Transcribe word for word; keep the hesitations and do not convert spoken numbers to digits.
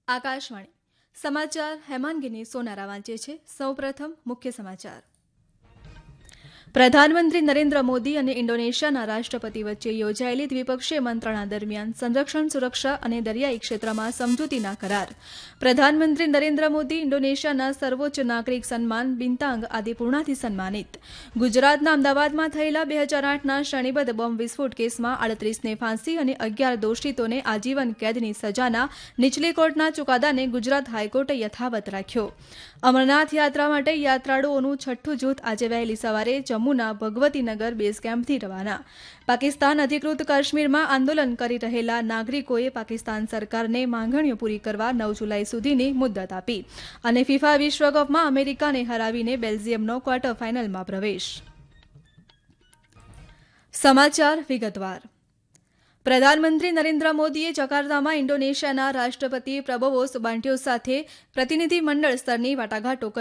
આકાશવાણી સમાચાર હેમાંગીની સોનારા વાંચે છે. સૌપ્રથમ મુખ્ય સમાચાર. પ્રધાનમંત્રી નરેન્દ્ર મોદી અને ઇન્ડોનેશિયાના રાષ્ટ્રપતિ વચ્ચે યોજાયેલી દ્વિપક્ષીય મંત્રણા દરમિયાન સંરક્ષણ, સુરક્ષા અને દરિયાઈ ક્ષેત્રમાં સમજૂતીના કરાર. પ્રધાનમંત્રી નરેન્દ્ર મોદી ઇન્ડોનેશિયાના સર્વોચ્ચ નાગરિક સન્માન બિન્તાંગ આદિપૂર્ણાથી સન્માનિત. ગુજરાતના અમદાવાદમાં થયેલા બે હજાર આઠના શ્રેણીબદ્ધ બોમ્બ વિસ્ફોટ કેસમાં આડત્રીસને ફાંસી અને અગિયાર દોષિતોને આજીવન કેદની સજાના નીચલી કોર્ટના ચુકાદાને ગુજરાત હાઈકોર્ટે યથાવત રાખ્યો. અમરનાથ યાત્રા માટે યાત્રાળુઓનું છઠ્ઠું જૂથ આજે વહેલી સવારે જમ્મુના ભગવતીનગર બેઝ કેમ્પથી રવાના. પાકિસ્તાન અધિકૃત કાશ્મીરમાં આંદોલન કરી રહેલા નાગરિકોએ પાકિસ્તાન સરકારને માંગણીઓ પૂરી કરવા નવ જુલાઈ સુધીની મુદ્દત આપી. અને ફિફા વિશ્વકપમાં અમેરિકાને હરાવીને બેલ્જિયમનો ક્વાર્ટર ફાઇનલમાં પ્રવેશ. સમાચાર વિગતવાર. પ્રધાનમંત્રી નરેન્દ્ર મોદીએ જકાર્તામાં ઇન્ડોનેશિયાના રાષ્ટ્રપતિ પ્રબોવો સુબાન્ટ્યો સાથે પ્રતિનિધિમંડળ સ્તરની વાટાઘાટો